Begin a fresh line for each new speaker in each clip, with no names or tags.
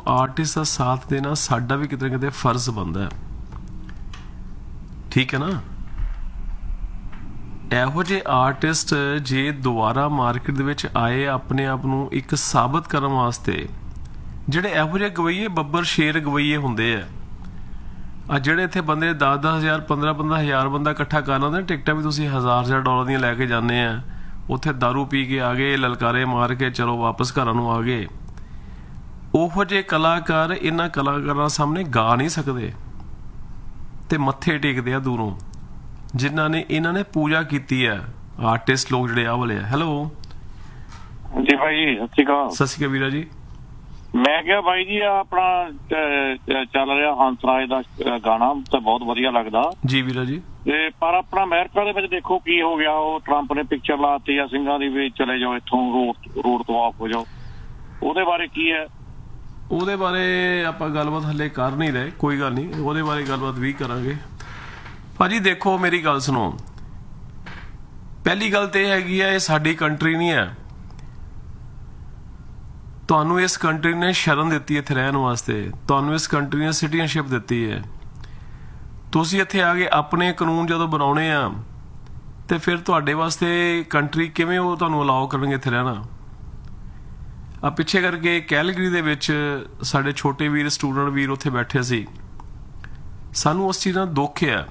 Artist ਦਾ ਸਾਥ ਦੇਣਾ ਸਾਡਾ ਵੀ ਕਿਤੇ ਨਾ ਕਿਤੇ ਫਰਜ਼ ਬਣਦਾ ਹੈ, ਠੀਕ ਹੈ ਨਾ। ਇਹੋ ਜਿਹੇ ਆਰਟਿਸਟ ਜੇ ਦੁਬਾਰਾ ਮਾਰਕੀਟ ਦੇ ਵਿੱਚ ਆਏ ਆਪਣੇ ਆਪ ਨੂੰ ਇੱਕ ਸਾਬਤ ਕਰਨ ਵਾਸਤੇ, ਜਿਹੜੇ ਇਹੋ ਜਿਹੇ ਗਵਈਏ ਬੱਬਰ ਸ਼ੇਰ ਗਵਈਏ ਹੁੰਦੇ ਆ ਜਿਹੜੇ ਇੱਥੇ ਬੰਦੇ 10-10 ਹਜ਼ਾਰ 15-15 ਹਜ਼ਾਰ ਬੰਦਾ ਇਕੱਠਾ ਕਰ ਲੈਂਦੇ, ਟਿਕਟਾਂ ਵੀ ਤੁਸੀਂ ਹਜ਼ਾਰ ਡਾਲਰ ਦੀਆਂ ਲੈ ਕੇ ਜਾਂਦੇ ਆ, ਉੱਥੇ ਦਾਰੂ ਪੀ ਕੇ ਆ ਗਏ, ਲਲਕਾਰੇ ਮਾਰ ਕੇ ਚਲੋ ਵਾਪਸ ਘਰਾਂ ਨੂੰ ਆ ਗਏ। ਉਹੋ ਜਿਹੇ ਕਲਾਕਾਰ ਇਹਨਾਂ ਕਲਾਕਾਰਾਂ ਸਾਹਮਣੇ ਗਾ ਨਹੀਂ ਸਕਦੇ ਤੇ ਮੱਥੇ ਟੇਕਦੇ ਆ ਦੂਰੋਂ, ਜਿਨ੍ਹਾਂ ਨੇ ਇਹਨਾਂ ਨੇ ਪੂਜਾ ਕੀਤੀ ਹੈ ਆਰਟਿਸਟ ਲੋਕ ਜਿਹੜੇ ਆ ਵਾਲੇ ਆ। ਹੈਲੋ
ਜੀ ਭਾਈ, ਸਤਿ ਸ਼੍ਰੀ ਅਕਾਲ।
ਸਤਿ ਸ਼੍ਰੀ ਅਕਾਲ ਵੀਰਾ ਜੀ।
ਮੈਂ ਕਿਹਾ ਬਾਈ ਜੀ ਆਪਣਾ ਚੱਲ ਰਿਹਾ ਹੰਸਰਾਜ ਦਾ ਗਾਣਾ ਤਾਂ ਬਹੁਤ ਵਧੀਆ ਲੱਗਦਾ
ਜੀ ਵੀਰਾ ਜੀ,
ਤੇ ਪਰ ਆਪਣਾ ਅਮਰੀਕਾ ਦੇ ਵਿੱਚ ਦੇਖੋ ਕੀ ਹੋ ਗਿਆ, ਉਹ ਟਰੰਪ ਨੇ ਪਿਕਚਰ ਲਾਤੀ ਆ ਸਿੰਘਾਂ ਦੀ ਵੀ ਚਲੇ ਜਾਓ ਇੱਥੋਂ, ਰੋਡ ਤੋਂ ਆਫ ਹੋ ਜਾਓ। ਉਹਦੇ ਬਾਰੇ ਕੀ ਹੈ?
ਉਹਦੇ ਬਾਰੇ ਆਪਾਂ ਗੱਲਬਾਤ ਹਲੇ ਕਰ ਨਹੀਂ ਰਹੇ, ਕੋਈ ਗੱਲ ਨਹੀਂ, ਉਹਦੇ ਬਾਰੇ ਗੱਲਬਾਤ ਵੀ ਕਰਾਂਗੇ। ਭਾਜੀ ਦੇਖੋ ਮੇਰੀ ਗੱਲ ਸੁਣੋ, ਪਹਿਲੀ ਗੱਲ ਤੇ ਇਹ ਹੈਗੀ ਹੈ ਇਹ ਸਾਡੀ ਕੰਟਰੀ ਨਹੀਂ ਹੈ। ਤੁਹਾਨੂੰ ਇਸ ਕੰਟਰੀ ਨੇ ਸ਼ਰਨ ਦਿੱਤੀ ਇੱਥੇ ਰਹਿਣ ਵਾਸਤੇ, ਤੁਹਾਨੂੰ ਇਸ ਕੰਟਰੀ ਨੇ ਸਿਟੀਜ਼ਨਸ਼ਿਪ ਦਿੱਤੀ ਹੈ। ਤੁਸੀਂ ਇੱਥੇ ਆ ਕੇ ਆਪਣੇ ਕਾਨੂੰਨ ਜਦੋਂ ਬਣਾਉਣੇ ਆ ਤੇ ਫਿਰ ਤੁਹਾਡੇ ਵਾਸਤੇ ਕੰਟਰੀ ਕਿਵੇਂ ਉਹ ਤੁਹਾਨੂੰ ਅਲਾਓ ਕਰਨਗੇ ਇੱਥੇ ਰਹਿਣਾ। ਆ ਪਿੱਛੇ ਕਰਕੇ ਕੈਲਗਰੀ ਦੇ ਵਿੱਚ ਸਾਡੇ ਛੋਟੇ ਵੀਰ ਸਟੂਡੈਂਟ ਵੀਰ ਉੱਥੇ ਬੈਠੇ ਸੀ, ਸਾਨੂੰ ਉਸ ਚੀਜ਼ ਨਾਲ ਦੁੱਖ ਆ,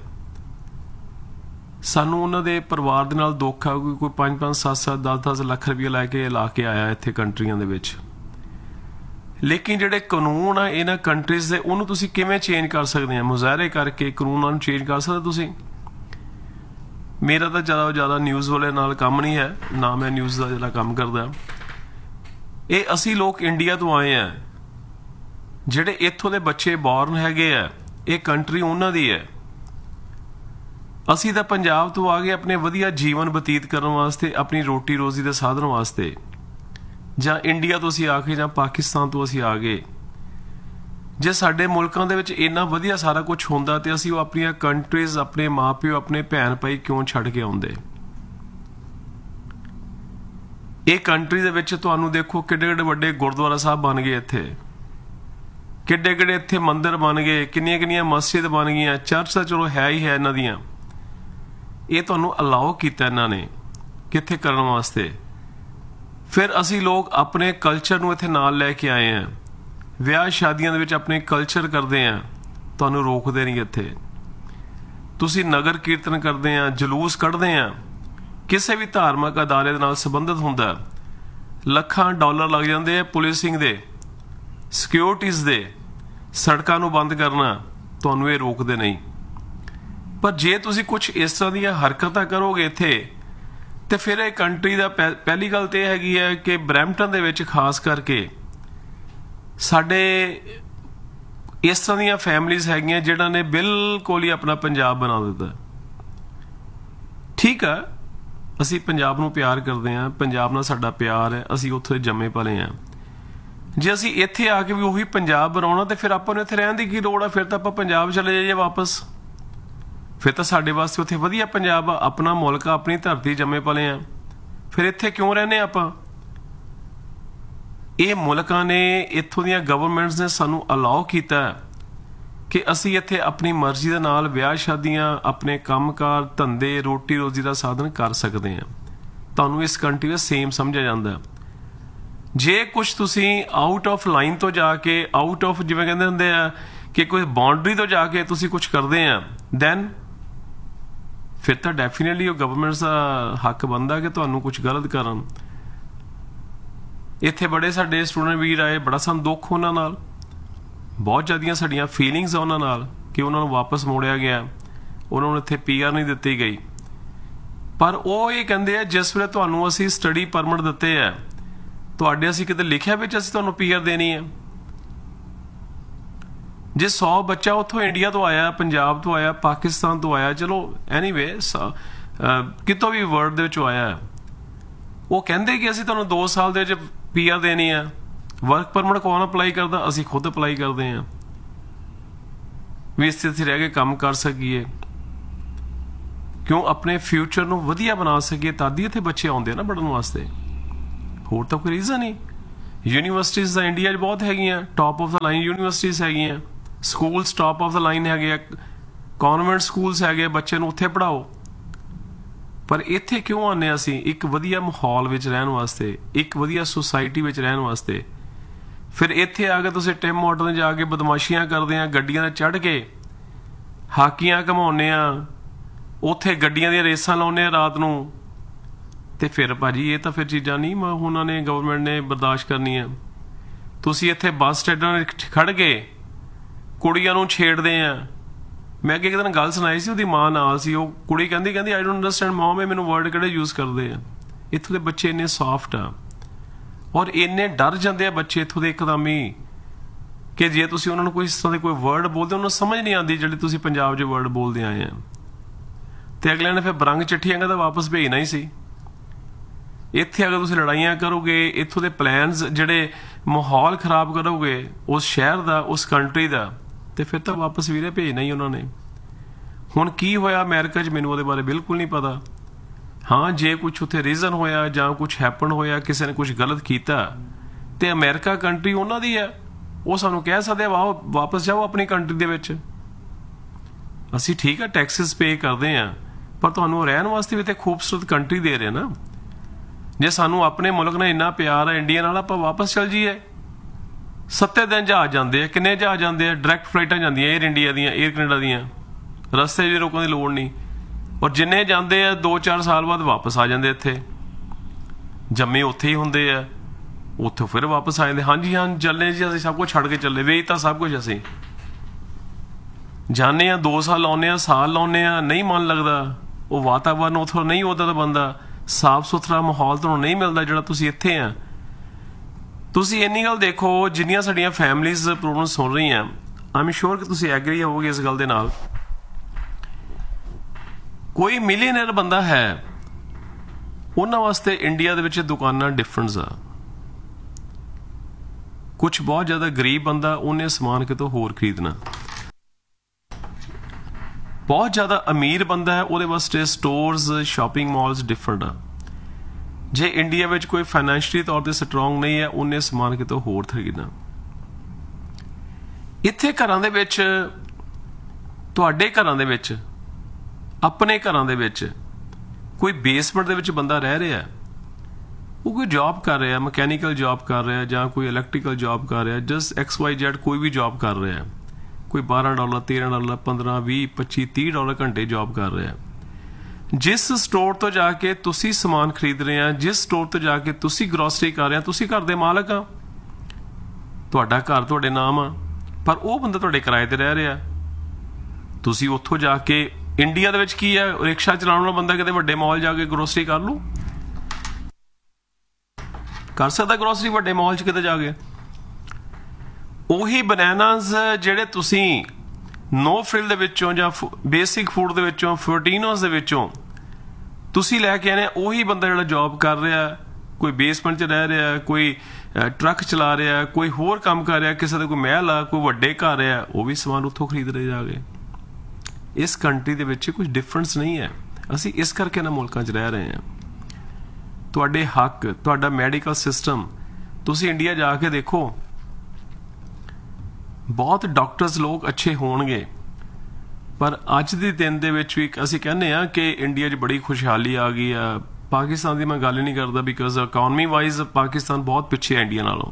ਸਾਨੂੰ ਉਹਨਾਂ ਦੇ ਪਰਿਵਾਰ ਦੇ ਨਾਲ ਦੁੱਖ ਆ। ਕੋਈ 5-5 7-7 10-10 ਲੱਖ ਰੁਪਏ ਲੈ ਕੇ ਲਾ ਕੇ ਆਇਆ ਇੱਥੇ ਕੰਟਰੀਆਂ ਦੇ ਵਿੱਚ, ਲੇਕਿਨ ਜਿਹੜੇ ਕਾਨੂੰਨ ਆ ਇਹਨਾਂ ਕੰਟਰੀਜ਼ ਦੇ ਉਹਨੂੰ ਤੁਸੀਂ ਕਿਵੇਂ ਚੇਂਜ ਕਰ ਸਕਦੇ ਆ? ਮੁਜ਼ਾਹਰੇ ਕਰਕੇ ਕਾਨੂੰਨਾਂ ਨੂੰ ਚੇਂਜ ਕਰ ਸਕਦੇ ਤੁਸੀਂ? ਮੇਰਾ ਤਾਂ ਜ਼ਿਆਦਾ ਨਿਊਜ਼ ਵਾਲੇ ਨਾਲ ਕੰਮ ਨਹੀਂ ਹੈ, ਨਾ ਮੈਂ ਨਿਊਜ਼ ਦਾ ਜਿਹੜਾ ਕੰਮ ਕਰਦਾ। ਇਹ ਅਸੀਂ ਲੋਕ ਇੰਡੀਆ ਤੋਂ ਆਏ ਆ, ਜਿਹੜੇ ਇੱਥੋਂ ਦੇ ਬੱਚੇ ਬੌਰਨ ਹੈਗੇ ਆ, ਇਹ ਕੰਟਰੀ ਉਹਨਾਂ ਦੀ ਹੈ। ਅਸੀਂ ਤਾਂ ਪੰਜਾਬ ਤੋਂ ਆ ਗਏ ਆਪਣੇ ਵਧੀਆ ਜੀਵਨ ਬਤੀਤ ਕਰਨ ਵਾਸਤੇ, ਆਪਣੀ ਰੋਟੀ ਰੋਜ਼ੀ ਦੇ ਸਾਧਨ ਵਾਸਤੇ, ਜਾਂ ਇੰਡੀਆ ਤੋਂ ਅਸੀਂ ਆ ਕੇ ਜਾਂ ਪਾਕਿਸਤਾਨ ਤੋਂ ਅਸੀਂ ਆ ਗਏ। ਜੇ ਸਾਡੇ ਮੁਲਕਾਂ ਦੇ ਵਿੱਚ ਇੰਨਾ ਵਧੀਆ ਸਾਰਾ ਕੁਝ ਹੁੰਦਾ ਤੇ ਅਸੀਂ ਉਹ ਆਪਣੀਆਂ ਕੰਟਰੀਜ਼, ਆਪਣੇ ਮਾਪਿਓ, ਆਪਣੇ ਭੈਣ ਭਾਈ ਕਿਉਂ ਛੱਡ ਕੇ ਆਉਂਦੇ? ਇਹ ਕੰਟਰੀ ਦੇ ਵਿੱਚ ਤੁਹਾਨੂੰ ਦੇਖੋ ਕਿੱਡੇ ਵੱਡੇ ਗੁਰਦੁਆਰਾ ਸਾਹਿਬ ਬਣ ਗਏ ਇੱਥੇ, ਕਿੱਡੇ ਇੱਥੇ ਮੰਦਿਰ ਬਣ ਗਏ, ਕਿੰਨੀਆਂ ਮਸਜਿਦ ਬਣ ਗਈਆਂ, ਚਰਚ ਤਾਂ ਚਲੋ ਹੈ ਹੀ ਹੈ ਇਹਨਾਂ ਦੀਆਂ। ਇਹ ਤੁਹਾਨੂੰ ਅਲਾਓ ਕੀਤਾ ਇਹਨਾਂ ਨੇ ਕਿੱਥੇ ਕਰਨ ਵਾਸਤੇ। ਫਿਰ ਅਸੀਂ ਲੋਕ ਆਪਣੇ ਕਲਚਰ ਨੂੰ ਇੱਥੇ ਨਾਲ ਲੈ ਕੇ ਆਏ ਆ, ਵਿਆਹ ਸ਼ਾਦੀਆਂ ਦੇ ਵਿੱਚ ਆਪਣੇ ਕਲਚਰ ਕਰਦੇ ਆ, ਤੁਹਾਨੂੰ ਰੋਕਦੇ ਨਹੀਂ ਇੱਥੇ। ਤੁਸੀਂ ਨਗਰ ਕੀਰਤਨ ਕਰਦੇ ਆ, ਜਲੂਸ ਕੱਢਦੇ ਆ, ਕਿਸੇ ਵੀ ਧਾਰਮਿਕ ਅਦਾਰੇ ਦੇ ਨਾਲ ਸੰਬੰਧਿਤ ਹੁੰਦਾ, ਲੱਖਾਂ ਡਾਲਰ ਲੱਗ ਜਾਂਦੇ ਆ ਪੁਲਿਸਿੰਗ ਦੇ, ਸਿਕਿਉਰਿਟੀਜ਼ ਦੇ, ਸੜਕਾਂ ਨੂੰ ਬੰਦ ਕਰਨਾ, ਤੁਹਾਨੂੰ ਇਹ ਰੋਕਦੇ ਨਹੀਂ। ਪਰ ਜੇ ਤੁਸੀਂ ਕੁਝ ਇਸ ਤਰ੍ਹਾਂ ਦੀਆਂ ਹਰਕਤਾਂ ਕਰੋਗੇ ਇੱਥੇ ਤੇ ਫਿਰ ਇਹ ਕੰਟਰੀ ਦਾ ਪਹਿਲੀ ਗੱਲ ਤੇ ਇਹ ਹੈਗੀ ਹੈ ਕਿ ਬਰੈਂਪਟਨ ਦੇ ਵਿੱਚ ਖਾਸ ਕਰਕੇ ਸਾਡੇ ਇਸ ਤਰ੍ਹਾਂ ਦੀਆਂ ਫੈਮਲੀਜ਼ ਹੈਗੀਆਂ ਜਿਹਨਾਂ ਨੇ ਬਿਲਕੁਲ ਹੀ ਆਪਣਾ ਪੰਜਾਬ ਬਣਾ ਦਿੱਤਾ। ਠੀਕ ਆ, ਅਸੀਂ ਪੰਜਾਬ ਨੂੰ ਪਿਆਰ ਕਰਦੇ ਹਾਂ, ਪੰਜਾਬ ਨਾਲ ਸਾਡਾ ਪਿਆਰ ਹੈ, ਅਸੀਂ ਉੱਥੇ ਜੰਮੇ ਪਲੇ ਹਾਂ। ਜੇ ਅਸੀਂ ਇੱਥੇ ਆ ਕੇ ਵੀ ਉਹੀ ਪੰਜਾਬ ਬਣਾਉਣਾ ਤੇ ਫਿਰ ਆਪਾਂ ਨੂੰ ਇੱਥੇ ਰਹਿਣ ਦੀ ਕੀ ਲੋੜ ਆ? ਫਿਰ ਤਾਂ ਆਪਾਂ ਪੰਜਾਬ ਚਲੇ ਜਾਈਏ ਵਾਪਸ, ਫਿਰ ਤਾਂ ਸਾਡੇ ਵਾਸਤੇ ਉੱਥੇ ਵਧੀਆ ਪੰਜਾਬ ਆ, ਆਪਣਾ ਮੁਲਕ ਆ, ਆਪਣੀ ਧਰਤੀ ਜੰਮੇ ਪਲੇ ਆ, ਫਿਰ ਇੱਥੇ ਕਿਉਂ ਰਹਿੰਦੇ ਆਪਾਂ? ਇਹ ਮੁਲਕਾਂ ਨੇ, ਇੱਥੋਂ ਦੀਆਂ ਗਵਰਨਮੈਂਟਸ ਨੇ ਸਾਨੂੰ ਅਲਾਓ ਕੀਤਾ ਕਿ ਅਸੀਂ ਇੱਥੇ ਆਪਣੀ ਮਰਜ਼ੀ ਦੇ ਨਾਲ ਵਿਆਹ ਸ਼ਾਦੀਆਂ, ਆਪਣੇ ਕੰਮਕਾਰ, ਧੰਦੇ, ਰੋਟੀ ਰੋਜ਼ੀ ਦਾ ਸਾਧਨ ਕਰ ਸਕਦੇ ਹਾਂ। ਤੁਹਾਨੂੰ ਇਸ ਕੰਟਰੀ ਦਾ ਸੇਮ ਸਮਝਿਆ ਜਾਂਦਾ। ਜੇ ਕੁਝ ਤੁਸੀਂ ਆਊਟ ਆਫ ਲਾਈਨ ਤੋਂ ਜਾ ਕੇ, ਆਊਟ ਆਫ ਜਿਵੇਂ ਕਹਿੰਦੇ ਹੁੰਦੇ ਆ ਕਿ ਕੋਈ ਬਾਉਂਡਰੀ ਤੋਂ ਜਾ ਕੇ ਤੁਸੀਂ ਕੁਝ ਕਰਦੇ ਆ, ਦੈਨ ਫਿਰ ਤਾਂ ਡੈਫੀਨੇਟਲੀ ਉਹ ਗਵਰਨਮੈਂਟਸ ਦਾ ਹੱਕ ਬਣਦਾ ਕਿ ਤੁਹਾਨੂੰ ਕੁਝ ਗਲਤ ਕਰਨ। ਇੱਥੇ ਬੜੇ ਸਾਡੇ ਸਟੂਡੈਂਟ ਵੀਰ ਆਏ, ਬੜਾ ਸਾਨੂੰ ਦੁੱਖ ਉਹਨਾਂ ਨਾਲ, ਬਹੁਤ ਜ਼ਿਆਦੀਆਂ ਸਾਡੀਆਂ ਫੀਲਿੰਗਸ ਆ ਉਹਨਾਂ ਨਾਲ ਕਿ ਉਹਨਾਂ ਨੂੰ ਵਾਪਸ ਮੋੜਿਆ ਗਿਆ, ਉਹਨਾਂ ਨੂੰ ਇੱਥੇ PR ਨਹੀਂ ਦਿੱਤੀ ਗਈ। ਪਰ ਉਹ ਇਹ ਕਹਿੰਦੇ ਆ ਜਿਸ ਵੇਲੇ ਤੁਹਾਨੂੰ ਅਸੀਂ ਸਟੱਡੀ ਪਰਮਿਟ ਦਿੱਤੇ ਆ, ਤੁਹਾਡੇ ਅਸੀਂ ਕਿਤੇ ਲਿਖਿਆ ਵਿੱਚ ਅਸੀਂ ਤੁਹਾਨੂੰ PR ਦੇਣੀ ਹੈ? ਜੇ 100 ਬੱਚਾ ਉੱਥੋਂ ਇੰਡੀਆ ਤੋਂ ਆਇਆ, ਪੰਜਾਬ ਤੋਂ ਆਇਆ, ਪਾਕਿਸਤਾਨ ਤੋਂ ਆਇਆ, ਚਲੋ ਐਨੀਵੇ ਕਿਤੋਂ ਵੀ ਵਰਲਡ ਦੇ ਵਿੱਚੋਂ ਆਇਆ, ਉਹ ਕਹਿੰਦੇ ਕਿ ਅਸੀਂ ਤੁਹਾਨੂੰ 2 ਸਾਲ ਦੇ ਵਿੱਚ PR ਦੇਣੀ ਆ। ਵਰਕ ਪਰਮਿਟ ਕੌਣ ਅਪਲਾਈ ਕਰਦਾ? ਅਸੀਂ ਖੁਦ ਅਪਲਾਈ ਕਰਦੇ ਹਾਂ ਵੀ ਇੱਥੇ ਰਹਿ ਕੇ ਕੰਮ ਕਰ ਸਕੀਏ, ਕਿਉਂ ਆਪਣੇ ਫਿਊਚਰ ਨੂੰ ਵਧੀਆ ਬਣਾ ਸਕੀਏ। ਤਾਂ ਹੀ ਇੱਥੇ ਬੱਚੇ ਆਉਂਦੇ ਆ ਨਾ ਪੜ੍ਹਨ ਵਾਸਤੇ, ਹੋਰ ਤਾਂ ਕੋਈ ਰੀਜ਼ਨ ਨਹੀਂ। ਯੂਨੀਵਰਸਿਟੀਜ਼ ਤਾਂ ਇੰਡੀਆ 'ਚ ਬਹੁਤ ਹੈਗੀਆਂ, top of the line universities ਹੈਗੀਆਂ, schools top of the line ਹੈਗੇ ਆ, ਕਨਵੈਂਟ ਸਕੂਲਸ ਹੈਗੇ, ਬੱਚੇ ਨੂੰ ਉੱਥੇ ਪੜ੍ਹਾਓ। ਪਰ ਇੱਥੇ ਕਿਉਂ ਆਉਂਦੇ ਅਸੀਂ? ਇੱਕ ਵਧੀਆ ਮਾਹੌਲ ਵਿੱਚ ਰਹਿਣ ਵਾਸਤੇ, ਇੱਕ ਵਧੀਆ ਸੁਸਾਇਟੀ ਵਿੱਚ ਰਹਿਣ ਵਾਸਤੇ। ਫਿਰ ਇੱਥੇ ਆ ਕੇ ਤੁਸੀਂ ਟਿਮ ਮਾਡਰਨ ਜਾ ਕੇ ਬਦਮਾਸ਼ੀਆਂ ਕਰਦੇ ਆ, ਗੱਡੀਆਂ 'ਤੇ ਚੜ੍ਹ ਕੇ ਹਾਕੀਆਂ ਘਮਾਉਂਦੇ ਆ, ਉੱਥੇ ਗੱਡੀਆਂ ਦੀਆਂ ਰੇਸਾਂ ਲਾਉਂਦੇ ਆ ਰਾਤ ਨੂੰ। ਤੇ ਫਿਰ ਭਾਜੀ ਇਹ ਤਾਂ ਫਿਰ ਚੀਜ਼ਾਂ ਨਹੀਂ ਉਹਨਾਂ ਨੇ ਗਵਰਨਮੈਂਟ ਨੇ ਬਰਦਾਸ਼ਤ ਕਰਨੀਆਂ। ਤੁਸੀਂ ਇੱਥੇ ਬੱਸ ਸਟੈਂਡਾਂ 'ਤੇ ਖੜ੍ਹ ਕੇ ਕੁੜੀਆਂ ਨੂੰ ਛੇੜਦੇ ਆ। ਮੈਂ ਅੱਗੇ ਇੱਕ ਦਿਨ ਗੱਲ ਸੁਣਾਈ ਸੀ, ਉਹਦੀ ਮਾਂ ਨਾਲ ਸੀ, ਉਹ ਕੁੜੀ ਕਹਿੰਦੀ ਆਈ ਡੋਂਟ ਅੰਡਰਸਟੈਂਡ ਮਮ, ਇਹ ਮੈਨੂੰ ਵਰਡ ਕਿਹੜੇ ਯੂਜ਼ ਕਰਦੇ ਆ। ਇੱਥੋਂ ਦੇ ਬੱਚੇ ਇੰਨੇ ਸੌਫਟ ਆ ਔਰ ਇੰਨੇ ਡਰ ਜਾਂਦੇ ਆ ਬੱਚੇ ਇੱਥੋਂ ਦੇ ਇੱਕਦਮ ਹੀ, ਕਿ ਜੇ ਤੁਸੀਂ ਉਹਨਾਂ ਨੂੰ ਕੋਈ ਇਸ ਤਰ੍ਹਾਂ ਦੇ ਕੋਈ ਵਰਡ ਬੋਲਦੇ ਉਹਨਾਂ ਨੂੰ ਸਮਝ ਨਹੀਂ ਆਉਂਦੀ ਜਿਹੜੇ ਤੁਸੀਂ ਪੰਜਾਬ 'ਚ ਵਰਡ ਬੋਲਦੇ ਆਏ ਆ। ਤੇ ਅਗਲਿਆਂ ਨੇ ਫਿਰ ਬਰੰਗ ਚਿੱਠੀਆਂ ਤਾਂ ਵਾਪਸ ਭੇਜਣਾ ਹੀ ਸੀ। ਇੱਥੇ ਅਗਰ ਤੁਸੀਂ ਲੜਾਈਆਂ ਕਰੋਗੇ, ਇੱਥੋਂ ਦੇ ਪਲਾਨਸ ਜਿਹੜੇ ਮਾਹੌਲ ਖਰਾਬ ਕਰੋਗੇ ਉਸ ਸ਼ਹਿਰ ਦਾ, ਉਸ ਕੰਟਰੀ ਦਾ, ਤੇ ਫਿਰ ਤਾਂ ਵਾਪਸ ਵੀਰੇ ਭੇਜਣਾ ਹੀ ਉਹਨਾਂ ਨੇ। ਹੁਣ ਕੀ ਹੋਇਆ ਅਮਰੀਕਾ 'ਚ ਮੈਨੂੰ ਉਹਦੇ ਬਾਰੇ ਬਿਲਕੁਲ ਨਹੀਂ ਪਤਾ। ਹਾਂ, ਜੇ ਕੁਛ ਉੱਥੇ ਰੀਜ਼ਨ ਹੋਇਆ ਜਾਂ ਕੁਛ ਹੈਪਨ ਹੋਇਆ, ਕਿਸੇ ਨੇ ਕੁਛ ਗਲਤ ਕੀਤਾ, ਤੇ ਅਮਰੀਕਾ ਕੰਟਰੀ ਉਹਨਾਂ ਦੀ ਹੈ, ਉਹ ਸਾਨੂੰ ਕਹਿ ਸਕਦੇ ਆ ਵਾਪਸ ਜਾਓ ਆਪਣੀ ਕੰਟਰੀ ਦੇ ਵਿੱਚ। ਅਸੀਂ ਠੀਕ ਹੈ ਟੈਕਸਿਸ ਪੇ ਕਰਦੇ ਆ, ਪਰ ਤੁਹਾਨੂੰ ਰਹਿਣ ਵਾਸਤੇ ਵੀ ਤੇ ਖੂਬਸੂਰਤ ਕੰਟਰੀ ਦੇ ਰਹੇ ਨਾ। ਜੇ ਸਾਨੂੰ ਆਪਣੇ ਮੁਲਕ ਨਾਲ ਇੰਨਾ ਪਿਆਰ ਹੈ ਇੰਡੀਆ ਨਾਲ, ਆਪਾਂ ਵਾਪਸ ਚਲ ਜਾਈਏ। 7 ਦਿਨ ਜਹਾਜ਼ ਜਾਂਦੇ ਆ, ਕਿੰਨੇ ਜਹਾਜ਼ ਜਾਂਦੇ ਆ, ਡਾਇਰੈਕਟ ਫਲਾਈਟਾਂ ਜਾਂਦੀਆਂ ਏਅਰ ਇੰਡੀਆ ਦੀਆਂ, ਏਅਰ ਕੈਨੇਡਾ ਦੀਆਂ, ਰਸਤੇ 'ਚ ਰੋਕਣ ਦੀ ਲੋੜ ਨਹੀਂ। ਔਰ ਜਿੰਨੇ ਜਾਂਦੇ ਆ 2-4 ਸਾਲ ਬਾਅਦ ਵਾਪਸ ਆ ਜਾਂਦੇ। ਇੱਥੇ ਜੰਮੇ ਉੱਥੇ ਹੀ ਹੁੰਦੇ ਆ, ਉੱਥੋਂ ਫਿਰ ਵਾਪਸ ਆ ਜਾਂਦੇ। ਹਾਂਜੀ ਹਾਂ ਚੱਲੇ ਜੀ, ਅਸੀਂ ਸਭ ਕੁਝ ਛੱਡ ਕੇ ਚੱਲੇ, ਵੇਚ ਤਾਂ ਸਭ ਕੁਝ ਅਸੀਂ ਜਾਂਦੇ ਆ, 2 ਸਾਲ ਲਾਉਂਦੇ ਆ, ਸਾਲ ਲਾਉਂਦੇ ਆ, ਨਹੀਂ ਮਨ ਲੱਗਦਾ। ਉਹ ਵਾਤਾਵਰਨ ਉੱਥੋਂ ਨਹੀਂ ਉੱਦਾਂ ਦਾ ਬੰਦਾ, ਸਾਫ ਸੁਥਰਾ ਮਾਹੌਲ ਤੁਹਾਨੂੰ ਨਹੀਂ ਮਿਲਦਾ ਜਿਹੜਾ ਤੁਸੀਂ ਇੱਥੇ ਆ। ਤੁਸੀਂ ਇੰਨੀ ਗੱਲ ਦੇਖੋ, ਜਿੰਨੀਆਂ ਸਾਡੀਆਂ ਫੈਮਲੀਜ਼ ਪ੍ਰੋਬਲਮ ਸੁਣ ਰਹੀਆਂ, ਆਈ ਸ਼ੋਰ ਕਿ ਤੁਸੀਂ ਐਗਰੀ ਹੋਵੋਗੇ ਇਸ ਗੱਲ ਦੇ ਨਾਲ। ਕੋਈ ਮਿਲੀਅਨਰ ਬੰਦਾ ਹੈ, ਉਹਨਾਂ ਵਾਸਤੇ ਇੰਡੀਆ ਦੇ ਵਿੱਚ ਦੁਕਾਨਾਂ ਡਿਫਰੈਂਟਸ ਆ। ਕੁਝ ਬਹੁਤ ਜ਼ਿਆਦਾ ਗਰੀਬ ਬੰਦਾ, ਉਹਨੇ ਸਮਾਨ ਕਿਤੋਂ ਹੋਰ ਖਰੀਦਣਾ। ਬਹੁਤ ਜ਼ਿਆਦਾ ਅਮੀਰ ਬੰਦਾ ਹੈ, ਉਹਦੇ ਵਾਸਤੇ ਸਟੋਰਸ, ਸ਼ਾਪਿੰਗ ਮਾਲਸ ਡਿਫਰੈਂਟ ਆ। ਜੇ ਇੰਡੀਆ ਵਿੱਚ ਕੋਈ ਫਾਈਨੈਂਸ਼ੀਅਲੀ ਤੌਰ ਤੇ ਸਟਰੋਂਗ ਨਹੀਂ ਹੈ, ਉਹਨੇ ਸਮਾਨ ਕਿਤੋਂ ਹੋਰ ਖਰੀਦਣਾ। ਇੱਥੇ ਘਰਾਂ ਦੇ ਵਿੱਚ, ਤੁਹਾਡੇ ਘਰਾਂ ਦੇ ਵਿੱਚ, ਆਪਣੇ ਘਰਾਂ ਦੇ ਵਿੱਚ ਕੋਈ ਬੇਸਮੈਂਟ ਦੇ ਵਿੱਚ ਬੰਦਾ ਰਹਿ ਰਿਹਾ, ਉਹ ਕੋਈ ਜੌਬ ਕਰ ਰਿਹਾ, ਮਕੈਨੀਕਲ ਜੌਬ ਕਰ ਰਿਹਾ ਜਾਂ ਕੋਈ ਇਲੈਕਟ੍ਰੀਕਲ ਜੌਬ ਕਰ ਰਿਹਾ, ਜਸਟ XYZ ਕੋਈ ਵੀ ਜੌਬ ਕਰ ਰਿਹਾ, ਕੋਈ $12, $13, $15, $20, $25, $30 ਘੰਟੇ ਜੌਬ ਕਰ ਰਿਹਾ। ਜਿਸ ਸਟੋਰ ਤੋਂ ਜਾ ਕੇ ਤੁਸੀਂ ਸਮਾਨ ਖਰੀਦ ਰਹੇ ਆ, ਜਿਸ ਸਟੋਰ ਤੋਂ ਜਾ ਕੇ ਤੁਸੀਂ ਗਰੋਸਰੀ ਕਰ ਰਹੇ ਆ, ਤੁਸੀਂ ਘਰ ਦੇ ਮਾਲਕ ਆ, ਤੁਹਾਡਾ ਘਰ ਤੁਹਾਡੇ ਨਾਮ ਆ, ਪਰ ਉਹ ਬੰਦਾ ਤੁਹਾਡੇ ਕਿਰਾਏ ਤੇ ਰਹਿ ਰਿਹਾ। ਤੁਸੀਂ ਉੱਥੋਂ ਜਾ ਕੇ, ਇੰਡੀਆ ਦੇ ਵਿੱਚ ਕੀ ਹੈ, ਰਿਕਸ਼ਾ ਚਲਾਉਣ ਵਾਲਾ ਬੰਦਾ ਕਿਤੇ ਵੱਡੇ ਮਾਲ ਜਾ ਕੇ ਗਰੋਸਰੀ ਕਰ ਲੂ, ਕਰ ਸਕਦਾ ਗਰੋਸਰੀ ਵੱਡੇ ਮਾਲ 'ਚ ਕਿਤੇ ਜਾ ਕੇ। ਉਹੀ ਬਨਾਨਾਸ ਜਿਹੜੇ ਤੁਸੀਂ ਨੋ ਫ੍ਰਿਲ ਦੇ ਵਿੱਚੋਂ ਜਾਂ ਬੇਸਿਕ ਫੂਡ ਦੇ ਵਿੱਚੋਂ, ਫੋਰਟੀਨੋਸ ਦੇ ਵਿੱਚੋਂ ਤੁਸੀਂ ਲੈ ਕੇ ਆਨੇ, ਉਹੀ ਬੰਦਾ ਜਿਹੜਾ ਜੌਬ ਕਰ ਰਿਹਾ, ਕੋਈ ਬੇਸਮੈਂਟ 'ਚ ਰਹਿ ਰਿਹਾ, ਕੋਈ ਟਰੱਕ ਚਲਾ ਰਿਹਾ, ਕੋਈ ਹੋਰ ਕੰਮ ਕਰ ਰਿਹਾ, ਕਿਸੇ ਦਾ ਕੋਈ ਮਹਿਲ ਆ, ਕੋਈ ਵੱਡੇ ਘਰ ਆ, ਉਹ ਵੀ ਸਮਾਨ ਉੱਥੋਂ ਖਰੀਦ ਰਹੇ ਜਾ ਕੇ। ਇਸ ਕੰਟਰੀ ਦੇ ਵਿੱਚ ਕੁਝ ਡਿਫਰੈਂਸ ਨਹੀਂ ਹੈ। ਅਸੀਂ ਇਸ ਕਰਕੇ ਇਹਨਾਂ ਮੁਲਕਾਂ 'ਚ ਰਹਿ ਰਹੇ ਹਾਂ। ਤੁਹਾਡੇ ਹੱਕ, ਤੁਹਾਡਾ ਮੈਡੀਕਲ ਸਿਸਟਮ, ਤੁਸੀਂ ਇੰਡੀਆ ਜਾ ਕੇ ਦੇਖੋ, ਬਹੁਤ ਡਾਕਟਰਸ ਲੋਕ ਅੱਛੇ ਹੋਣਗੇ, ਪਰ ਅੱਜ ਦੇ ਦਿਨ ਦੇ ਵਿੱਚ ਵੀ ਅਸੀਂ ਕਹਿੰਦੇ ਆ ਕਿ ਇੰਡੀਆ 'ਚ ਬੜੀ ਖੁਸ਼ਹਾਲੀ ਆ ਗਈ ਆ। ਪਾਕਿਸਤਾਨ ਦੀ ਮੈਂ ਗੱਲ ਨਹੀਂ ਕਰਦਾ, ਬਿਕਾਜ਼ ਇਕਨੋਮੀ ਵਾਈਜ਼ ਪਾਕਿਸਤਾਨ ਬਹੁਤ ਪਿੱਛੇ ਹੈ ਇੰਡੀਆ ਨਾਲੋਂ,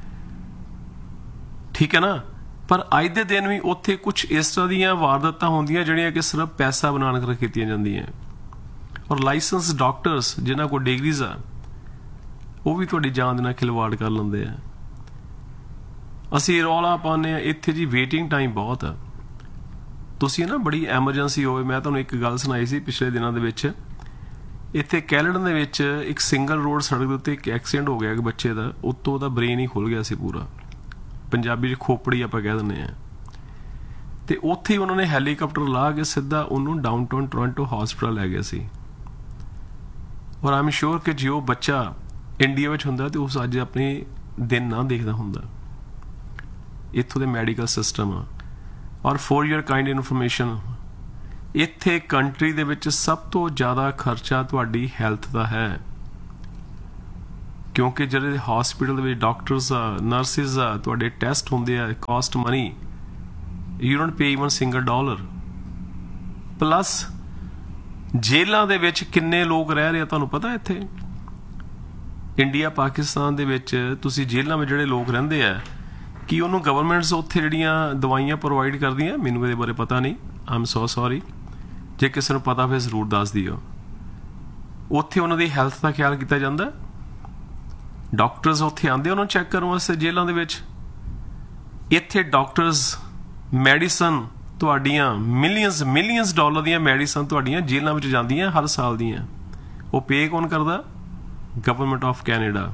ਠੀਕ ਹੈ ਨਾ। ਪਰ ਅੱਜ ਦੇ ਦਿਨ ਵੀ ਉੱਥੇ ਕੁਝ ਇਸ ਤਰ੍ਹਾਂ ਦੀਆਂ ਵਾਰਦਾਤਾਂ ਹੁੰਦੀਆਂ ਜਿਹੜੀਆਂ ਕਿ ਸਿਰਫ ਪੈਸਾ ਬਣਾਉਣ ਕਰਕੇ ਕੀਤੀਆਂ ਜਾਂਦੀਆਂ। ਔਰ ਲਾਇਸੈਂਸ ਡਾਕਟਰਸ ਜਿਨ੍ਹਾਂ ਕੋਲ ਡਿਗਰੀਜ਼ ਆ, ਉਹ ਵੀ ਤੁਹਾਡੀ ਜਾਨ ਦੇ ਨਾਲ ਖਿਲਵਾੜ ਕਰ ਲੈਂਦੇ ਆ। ਅਸੀਂ ਰੌਲਾ ਪਾਉਂਦੇ ਆ ਇੱਥੇ ਜੀ, ਵੇਟਿੰਗ ਟਾਈਮ ਬਹੁਤ ਆ। ਤੁਸੀਂ ਨਾ ਬੜੀ ਐਮਰਜੈਂਸੀ ਹੋਵੇ, ਮੈਂ ਤੁਹਾਨੂੰ ਇੱਕ ਗੱਲ ਸੁਣਾਈ ਸੀ ਪਿਛਲੇ ਦਿਨਾਂ ਦੇ ਵਿੱਚ, ਇੱਥੇ ਕੈਲਡਨ ਦੇ ਵਿੱਚ ਇੱਕ ਸਿੰਗਲ ਰੋਡ ਸੜਕ ਦੇ ਉੱਤੇ ਇੱਕ ਐਕਸੀਡੈਂਟ ਹੋ ਗਿਆ ਇੱਕ ਬੱਚੇ ਦਾ, ਉੱਤੋਂ ਉਹਦਾ ਬ੍ਰੇਨ ਹੀ ਖੁੱਲ ਗਿਆ ਸੀ ਪੂਰਾ, ਪੰਜਾਬੀ 'ਚ ਖੋਪੜੀ ਆਪਾਂ ਕਹਿ ਦਿੰਦੇ ਆ। ਤੇ ਉੱਥੇ ਹੀ ਉਹਨਾਂ ਨੇ ਹੈਲੀਕਾਪਟਰ ਲਾ ਕੇ ਸਿੱਧਾ ਉਹਨੂੰ ਡਾਊਨਟਾਊਨ ਟੋਰਾਂਟੋ ਹਸਪਤਾਲ ਲੈ ਗਏ ਸੀ। ਔਰ ਆਈ ਐਮ ਸ਼ੋਰ ਕਿ ਜੇ ਉਹ ਬੱਚਾ ਇੰਡੀਆ ਵਿੱਚ ਹੁੰਦਾ ਤੇ ਉਸ ਅੱਜ ਆਪਣੇ ਦਿਨ ਨਾ ਦੇਖਦਾ ਹੁੰਦਾ। ਇੱਥੋਂ ਦੇ ਮੈਡੀਕਲ ਸਿਸਟਮ ਆ। ਔਰ ਫॉर योर ਕਾਈਂਡ ਇਨਫੋਰਮੇਸ਼ਨ, ਇੱਥੇ ਕੰਟਰੀ ਦੇ ਵਿੱਚ ਸਭ ਤੋਂ ਜ਼ਿਆਦਾ ਖਰਚਾ ਤੁਹਾਡੀ ਹੈਲਥ ਦਾ ਹੈ, ਕਿਉਂਕਿ ਜਿਹੜੇ ਹਸਪੀਟਲ ਦੇ ਵਿੱਚ ਡਾਕਟਰਸ ਆ, ਨਰਸਿਸ ਆ, ਤੁਹਾਡੇ ਟੈਸਟ ਹੁੰਦੇ ਆ, caste money, you don't pay even single dollar. Plus ਜੇਲ੍ਹਾਂ ਦੇ ਵਿੱਚ ਕਿੰਨੇ ਲੋਕ ਰਹਿ ਰਹੇ ਆ ਤੁਹਾਨੂੰ ਪਤਾ? ਇੱਥੇ ਇੰਡੀਆ ਪਾਕਿਸਤਾਨ ਦੇ ਵਿੱਚ ਤੁਸੀਂ ਜੇਲ੍ਹਾਂ ਵਿੱਚ ਜਿਹੜੇ ਲੋਕ ਰਹਿੰਦੇ ਆ, ਕੀ ਉਹਨੂੰ ਗਵਰਨਮੈਂਟਸ ਉੱਥੇ ਜਿਹੜੀਆਂ ਦਵਾਈਆਂ ਪ੍ਰੋਵਾਈਡ ਕਰਦੀਆਂ? ਮੈਨੂੰ ਇਹਦੇ ਬਾਰੇ ਪਤਾ ਨਹੀਂ, ਆਈ ਐਮ ਸੋ ਸੌਰੀ। ਜੇ ਕਿਸੇ ਨੂੰ ਪਤਾ ਫਿਰ ਜ਼ਰੂਰ ਦੱਸ ਦਿਓ। ਉੱਥੇ ਉਹਨਾਂ ਦੀ ਹੈਲਥ ਦਾ ਖਿਆਲ ਕੀਤਾ ਜਾਂਦਾ? ਡਾਕਟਰਸ ਉੱਥੇ ਆਉਂਦੇ ਉਹਨਾਂ ਨੂੰ ਚੈੱਕ ਕਰਨ ਵਾਸਤੇ ਜੇਲ੍ਹਾਂ ਦੇ ਵਿੱਚ? ਇੱਥੇ ਡਾਕਟਰਸ ਮੈਡੀਸਨ ਤੁਹਾਡੀਆਂ ਮਿਲੀਅਨਸ ਡਾਲਰ ਦੀਆਂ ਮੈਡੀਸਨ ਤੁਹਾਡੀਆਂ ਜੇਲ੍ਹਾਂ ਵਿੱਚ ਜਾਂਦੀਆਂ ਹਰ ਸਾਲ ਦੀਆਂ। ਉਹ ਪੇ ਕੌਣ ਕਰਦਾ? Government of Canada.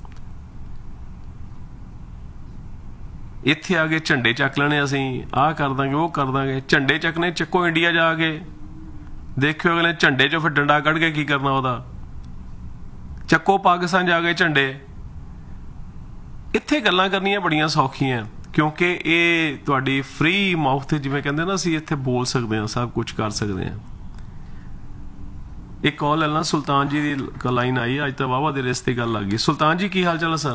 ਇੱਥੇ ਆ ਕੇ ਝੰਡੇ ਚੱਕ ਲੈਣੇ, ਅਸੀਂ ਆਹ ਕਰ ਦਾਂਗੇ, ਉਹ ਕਰ ਦਾਂਗੇ। ਝੰਡੇ ਚੱਕਣੇ, ਚੱਕੋ ਇੰਡੀਆ ਜਾ ਕੇ, ਦੇਖਿਓ ਅਗਲੇ ਝੰਡੇ 'ਚੋਂ ਫਿਰ ਡੰਡਾ ਕੱਢ ਕੇ ਕੀ ਕਰਨਾ ਉਹਦਾ। ਚੱਕੋ ਪਾਕਿਸਤਾਨ ਜਾ ਕੇ ਝੰਡੇ। ਇੱਥੇ ਗੱਲਾਂ ਕਰਨੀਆਂ ਬੜੀਆਂ ਸੌਖੀਆਂ ਕਿਉਂਕਿ ਇਹ ਤੁਹਾਡੀ ਫ੍ਰੀ ਮਾਊਥ, ਜਿਵੇਂ ਕਹਿੰਦੇ ਨਾ, ਅਸੀਂ ਇੱਥੇ ਬੋਲ ਸਕਦੇ ਹਾਂ, ਸਭ ਕੁਝ ਕਰ ਸਕਦੇ ਹਾਂ। ਇੱਕ ਕਾਲ ਲੈ ਲਾਂ। ਸੁਲਤਾਨ ਜੀ ਦੀ ਲਾਈਨ ਆਈ। ਅੱਜ ਤਾਂ ਵਾਹਵਾ ਦੇ ਰਿਸ਼ਤੇ ਗੱਲ ਲੱਗ ਗਈ। ਸੁਲਤਾਨ ਜੀ ਕੀ ਹਾਲ ਚਾਲ ਹੈ sir?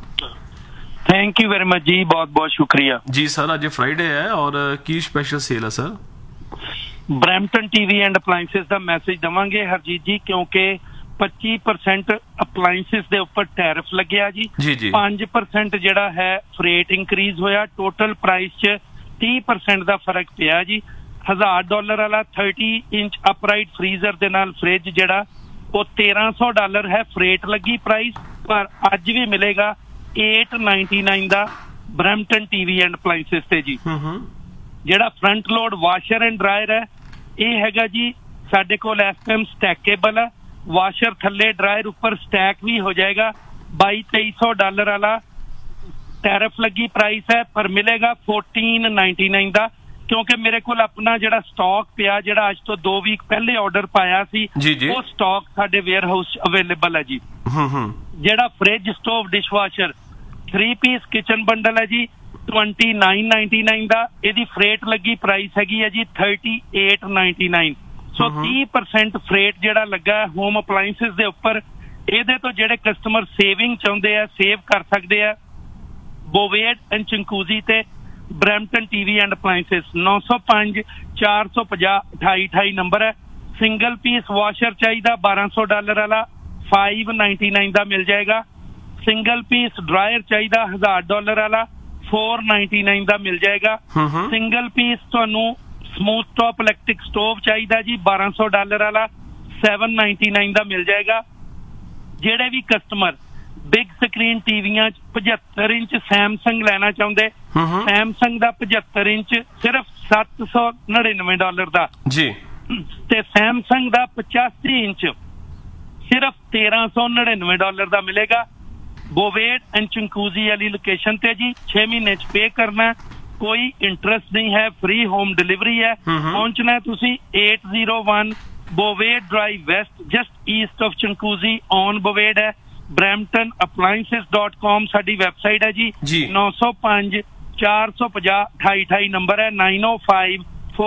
Thank you very much जी, बहुत बहुत शुक्रिया
जी सर। आज फ्राइडे है और की स्पेशल सेल है sir?
Brampton TV and appliances का मैसेज देवांगे हरजीत जी, क्योंकि 25% अप्लायंसेस दे ऊपर टैरिफ लग्या जी, 5% जिहड़ा है फ्रेट इंक्रीज होया, टोटल प्राइस च 30% का फर्क पिया जी। $1000 वाला 30 इंच अपराइट फ्रीजर दे नाल फ्रिज जिहड़ा वो $1300 है फ्रेट लगी प्राइस, पर अज भी मिलेगा $899 ਦਾ ਬਰੈਂਪਟਨ ਟੀਵੀ ਐਂਡ ਅਪਲਾਈਐਂसेस ਤੇ ਜੀ। ਜਿਹੜਾ front load washer and dryer ਹੈ ਇਹ ਹੈਗਾ ਜੀ ਸਾਡੇ ਕੋਲ ਇਸ ਟਾਈਮ ਸਟੈਕੇਬਲ ਹੈ। ਵਾਸ਼ਰ ਥੱਲੇ, ਡਰਾਇਰ ਉੱਪਰ ਸਟੈਕ ਵੀ ਹੋ ਜਾਏਗਾ। $2200 ਵਾਲਾ ਟੈਰਿਫ ਲੱਗੀ ਪ੍ਰਾइस है, पर मिलेगा $1499 ਦਾ, ਕਿਉਂਕਿ ਮੇਰੇ ਕੋਲ ਆਪਣਾ ਜਿਹੜਾ ਸਟਾਕ ਪਿਆ, ਜਿਹੜਾ ਅੱਜ ਤੋਂ 2 ਵੀਕ ਪਹਿਲੇ ਆਰਡਰ ਪਾਇਆ ਸੀ, ਉਹ ਸਟਾਕ ਸਾਡੇ ਵੇਅਰ ਹਾਊਸ ਅਵੇਲੇਬਲ ਹੈ ਜੀ। ਜਿਹੜਾ fridge, stove, dishwasher 3 piece kitchen bundle ਹੈ ਜੀ, $2999 ਦਾ। ਇਹਦੀ ਫਰੇਟ ਲੱਗੀ ਪ੍ਰਾइस ਹੈਗੀ ਹੈ ਜੀ $3899। ਸੋ 30% ਫਰੇਟ ਜਿਹੜਾ ਲੱਗਾ ਹੈ ਹੋਮ ਅਪਲਾਇੰसेस ਦੇ ਉੱਪਰ। ਇਹਦੇ ਤੋਂ ਜਿਹੜੇ ਕਸਟਮਰ ਸੇਵਿੰਗ ਚਾਹੁੰਦੇ ਆ, ਸੇਵ ਕਰ ਸਕਦੇ ਆ। ਬੋਵੇਡ ਐਂਡ ਚੰਕੂਜ਼ੀ ਤੇ ਬਰੈਂਪਟਨ ਟੀਵੀ ਐਂਡ ਅਪਲਾਇੰसेस 905 450 2828 ਨੰਬਰ ਹੈ। ਸਿੰਗਲ ਪੀਸ ਵਾਸ਼ਰ ਚਾਹੀਦਾ $1200 ਵਾਲਾ $599 ਦਾ ਮਿਲ ਜਾਏਗਾ। ਸਿੰਗਲ ਪੀਸ ਡਰਾਇਰ ਚਾਹੀਦਾ $1000 ਵਾਲਾ $499 ਦਾ ਮਿਲ ਜਾਏਗਾ। ਸਿੰਗਲ ਪੀਸ ਤੁਹਾਨੂੰ ਸਮੂਥ ਟੌਪ ਇਲੈਕਟ੍ਰਿਕ ਸਟੋਵ ਚਾਹੀਦਾ ਜੀ $1200 ਵਾਲਾ $799 ਦਾ ਮਿਲ ਜਾਏਗਾ। ਜਿਹੜੇ ਵੀ customer big screen ਟੀਵੀਆਂ 75 inch Samsung ਲੈਣਾ ਚਾਹੁੰਦੇ, ਸੈਮਸੰਗ ਦਾ 75 ਇੰਚ ਸਿਰਫ $799 ਦਾ ਜੀ, ਤੇ ਸੈਮਸੰਗ ਦਾ 85 ਇੰਚ ਸਿਰਫ $1399 ਦਾ ਮਿਲੇਗਾ। ਬੋਵੇਡ ਐਂਡ ਚੰਕੂਜ਼ੀ ਵਾਲੀ ਲੋਕੇਸ਼ਨ ਤੇ ਜੀ 6 ਮਹੀਨੇ ਚ ਪੇ ਕਰਨਾ, ਕੋਈ ਇੰਟਰਸਟ ਨਹੀਂ ਹੈ, ਫ੍ਰੀ ਹੋਮ ਡਿਲੀਵਰੀ ਹੈ। ਪਹੁੰਚਣਾ ਤੁਸੀਂ 801 ਬੋਵੇਡ drive West, just East of ਚੰਕੂਜ਼ੀ on ਬੋਵੇਡ ਹੈ। ਬਰੈਂਪਟਨ appliances.com ਸਾਡੀ ਵੈਬਸਾਈਟ ਹੈ ਜੀ। 905 450 2828 ਨੰਬਰ ਹੈ। 905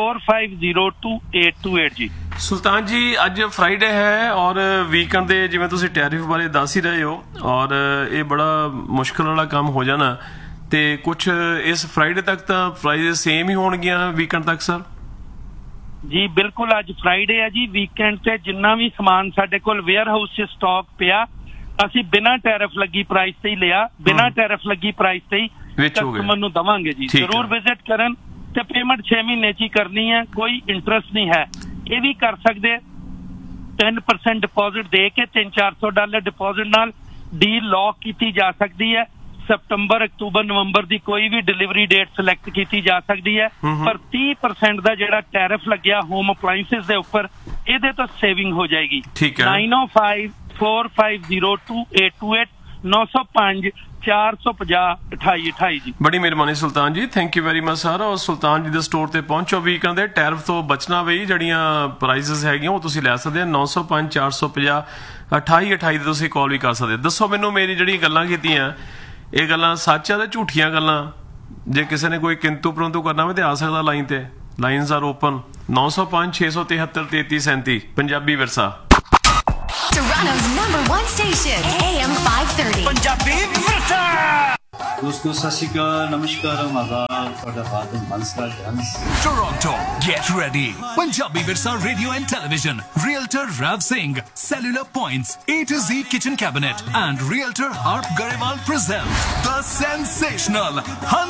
4502828 ਜੀ।
ਸੁਲਤਾਨ ਜੀ ਅੱਜ ਫਰਾਈਡੇ ਹੈ ਔਰ ਵੀਕਐਂਡ ਦੇ ਜਿਵੇਂ ਤੁਸੀਂ ਟੈਰਿਫ ਬਾਰੇ ਦੱਸ ਹੀ ਰਹੇ ਹੋ, ਔਰ ਇਹ ਬੜਾ ਮੁਸ਼ਕਲ ਵਾਲਾ ਕੰਮ ਹੋ ਜਾਣਾ, ਤੇ ਕੁਝ ਇਸ ਫਰਾਈਡੇ ਤੱਕ ਤਾਂ ਪ੍ਰਾਈਸ ਸੇਮ ਹੀ ਹੋਣਗੀਆਂ ਵੀਕਐਂਡ ਤੱਕ ਸਰ?
ਜੀ ਬਿਲਕੁਲ, ਅੱਜ ਫਰਾਈਡੇ ਹੈ ਜੀ। ਵੀਕਐਂਡ ਤੇ ਜਿੰਨਾ ਵੀ ਸਮਾਨ ਸਾਡੇ ਕੋਲ ਵੇਅਰ ਹਾਊਸ 'ਚ ਸਟਾਕ ਪਿਆ, ਅਸੀਂ ਬਿਨਾਂ ਟੈਰਿਫ ਲੱਗੀ ਪ੍ਰਾਈਸ ਤੇ ਹੀ ਲਿਆ, ਬਿਨਾਂ ਟੈਰਿਫ ਲੱਗੀ ਪ੍ਰਾਈਸ ਤੇ ਹੀ ਕਸਟਮਰ ਨੂੰ ਦਵਾਂਗੇ ਜੀ। ਜ਼ਰੂਰ ਵਿਜ਼ਿਟ ਕਰਨ, ਤੇ ਪੇਮੈਂਟ 6 ਮਹੀਨੇ 'ਚ ਹੀ ਕਰਨੀ ਹੈ, ਕੋਈ ਇੰਟਰਸਟ ਨਹੀਂ ਹੈ। ਇਹ ਵੀ ਕਰ ਸਕਦੇ 10% ਡਿਪੋਜ਼ਿਟ ਦੇ ਕੇ $300-400 ਡਿਪੋਜ਼ਿਟ ਨਾਲ ਡੀਲ ਲੌਕ ਕੀਤੀ ਜਾ ਸਕਦੀ ਹੈ। ਸਤੰਬਰ, ਅਕਤੂਬਰ, ਨਵੰਬਰ ਦੀ ਕੋਈ ਵੀ ਡਿਲੀਵਰੀ ਡੇਟ ਸਿਲੈਕਟ ਕੀਤੀ ਜਾ ਸਕਦੀ ਹੈ, ਪਰ 30% ਦਾ ਜਿਹੜਾ ਟੈਰਿਫ ਲੱਗਿਆ ਹੋਮ ਅਪਲਾਇੰसेस ਦੇ ਉੱਪਰ, ਇਹਦੇ ਤੋਂ ਸੇਵਿੰਗ ਹੋ ਜਾਏਗੀ। 905 4502828 905 450 2828 ਜੀ।
ਬੜੀ ਮਿਹਰਬਾਨੀ ਸੁਲਤਾਨ ਜੀ, thank you very much sir. ਔਰ ਸੁਲਤਾਨ ਜੀ ਦੇ ਸਟੋਰ ਤੇ ਪਹੁੰਚੋ, ਵੀਕਾਂ ਦੇ ਟੈਰਿਫ ਤੋਂ ਬਚਣਾ ਵੀ, ਜਿਹੜੀਆਂ ਪ੍ਰਾਈਸਿਸ ਹੈਗੀਆਂ ਉਹ ਤੁਸੀਂ ਲੈ ਸਕਦੇ ਹੋ। 905 450 2828 ਤੇ ਤੁਸੀਂ ਕਾਲ ਵੀ ਕਰ ਸਕਦੇ। ਦੱਸੋ ਮੈਨੂੰ, ਮੇਰੀ ਜਿਹੜੀਆਂ ਗੱਲਾਂ ਕੀਤੀਆਂ, ਇਹ ਗੱਲਾਂ ਸੱਚ ਆ ਤੇ ਝੂਠੀਆਂ ਗੱਲਾਂ? ਜੇ ਕਿਸੇ ਨੇ ਕੋਈ ਕਿੰਤੂ ਪਰੰਤੂ ਕਰਨਾ ਹੋਵੇ ਤੇ ਆ ਸਕਦਾ ਲਾਈਨ ਤੇ। Lines R open. 905 673 3337 ਪੰਜਾਬੀ ਵਿਰਸਾ।
Toronto's #1 station, AM 530.
Punjabi Virsa.
दोस्तों सत श्री अकाल नमस्कार आदाब ਤੁਹਾਡਾ ਬਾਦਲ ਮਨਸਾ ਜੰਸ
Toronto, get ready. Punjabi Virsa Radio and Television. Realtor Rav Singh, Cellular Points, A to Z Kitchen Cabinet and Realtor Harp Garewal present the sensational